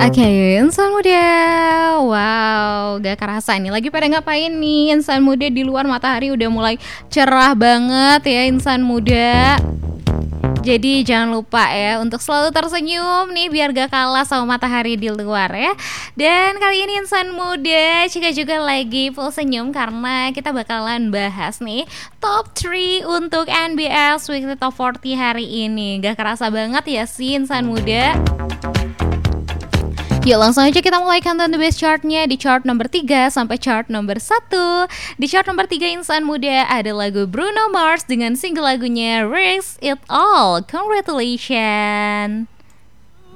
Oke, insan muda. Wow, gak kerasa nih. Lagi pada ngapain nih insan muda di luar matahari udah mulai cerah banget ya insan muda. Jadi jangan lupa ya untuk selalu tersenyum nih biar gak kalah sama matahari di luar ya. Dan kali ini insan muda Cika juga lagi full senyum karena kita bakalan bahas nih top 3 untuk NBS Weekly Top 40 hari ini. Gak kerasa banget ya sih insan muda. Yuk langsung aja kita mulai Countdown The Best Chart-nya di chart nomor 3 sampai chart nomor 1. Di chart nomor 3 insan muda ada lagu Bruno Mars dengan single lagunya Risk It All. Congratulations.